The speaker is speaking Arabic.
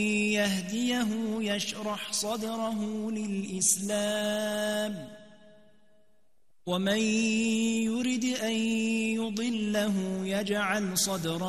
يهديه يشرح صدره للإسلام ومن يرد أن يضله يجعل صدره